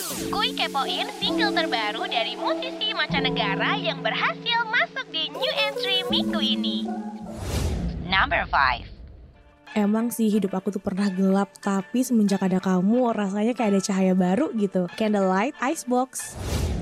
Kuy kepoin single terbaru dari musisi mancanegara yang berhasil masuk di new entry minggu ini. Number 5. Emang sih hidup aku tuh pernah gelap, tapi semenjak ada kamu rasanya kayak ada cahaya baru gitu. Candlelight Icebox.